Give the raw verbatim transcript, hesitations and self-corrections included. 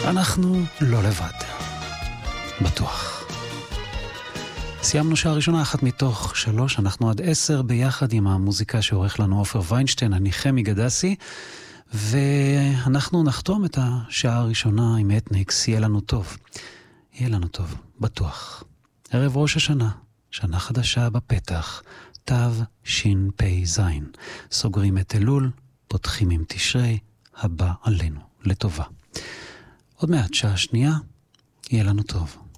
אנחנו לא לבד. בטוח. סיימנו שעה ראשונה, אחת מתוך שלוש, אנחנו עד עשר ביחד עם המוזיקה שעורך לנו עופר ויינשטיין, אני חמי גדסי, ואנחנו נחתום את השעה הראשונה עם אתניקס, יהיה לנו טוב. יהיה לנו טוב, בטוח. ערב ראש השנה, שנה חדשה בפתח, תו שין פי זין. סוגרים את אלול, פותחים עם תשרי, הבא עלינו, לטובה. עוד מעט שעה שנייה, יהיה לנו טוב.